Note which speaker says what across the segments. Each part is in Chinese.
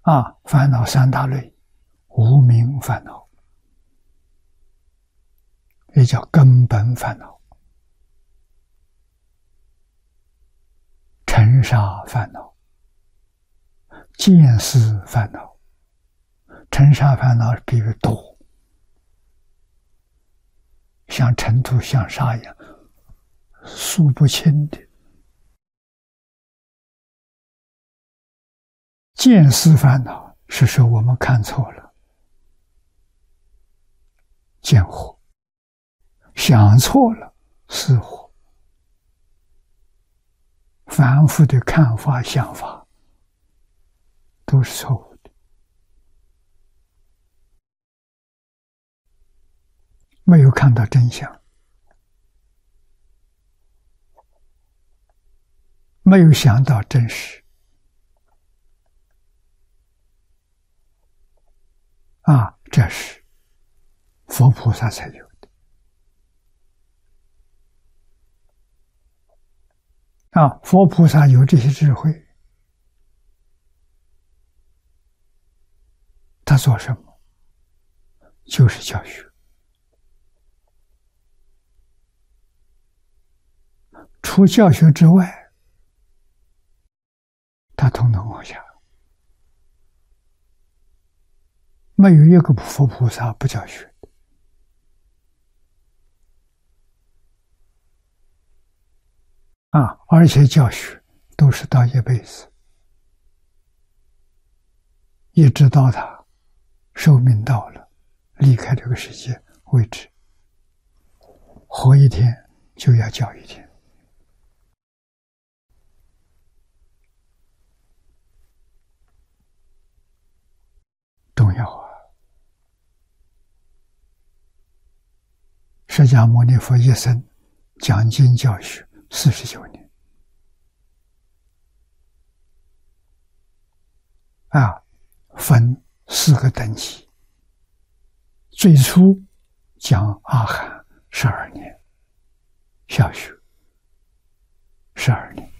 Speaker 1: 烦恼三大类：无明烦恼，也叫根本烦恼；尘沙烦恼；见思烦恼。尘沙烦恼比喻多，像尘土像沙一样，数不清的。见思烦恼是说我们看错了，见惑；想错了，思惑。反复的看法想法都是错误的，没有看到真相，没有想到真实。这是佛菩萨才有的。佛菩萨有这些智慧，他做什么？就是教学。除教学之外，他统统放下。没有一个佛菩萨不教学的。而且教学都是到一辈子，一直到他寿命到了，离开这个世界为止。活一天就要教一天。重要啊！释迦牟尼佛一生讲经教学49年。分4个等级。最初讲阿含12年，小学12年。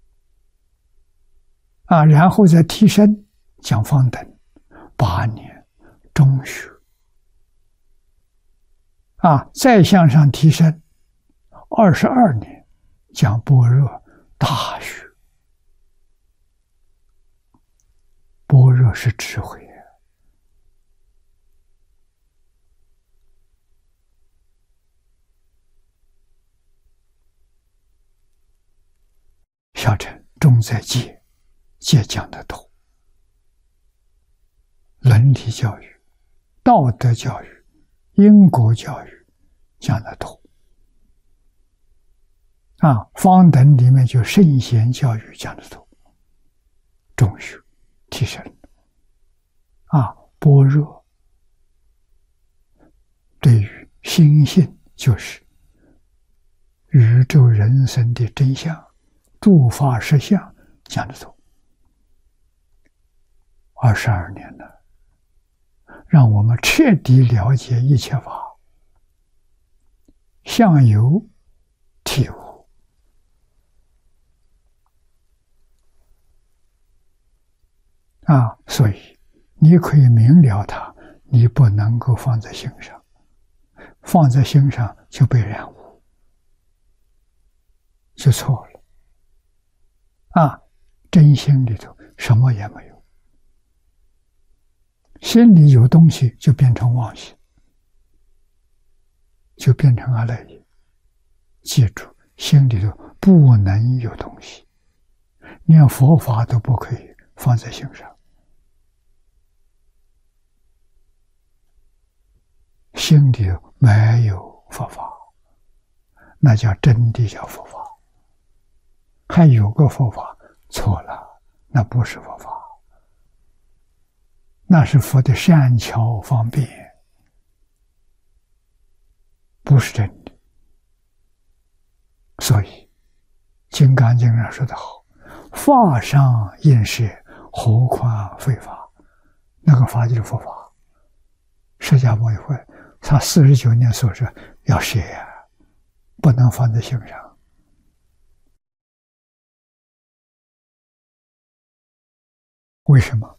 Speaker 1: 然后再提升讲方等8年，中学。再向上提升22年，讲般若大学。般若是智慧啊！小乘重在戒，戒讲得多。伦理教育、道德教育、因果教育讲得多。方等里面就圣贤教育讲得多。中学提升。般若对于心性就是宇宙人生的真相、诸法实相讲得多。22年了，让我们彻底了解一切法，相由体悟。所以你可以明了它，你不能够放在心上，放在心上就被染污，就错了。真心里头什么也没有，心里有东西就变成妄心，就变成阿赖耶。记住，心里头不能有东西，连佛法都不可以放在心上。心里没有佛法，那叫真的叫佛法。还有个佛法，错了，那不是佛法，那是佛的善巧方便，不是真的。所以《金刚经》上说得好：“法上应舍，何况非法。”那个法就是佛法。释迦牟尼佛他49年所说要舍呀，不能放在心上。为什么？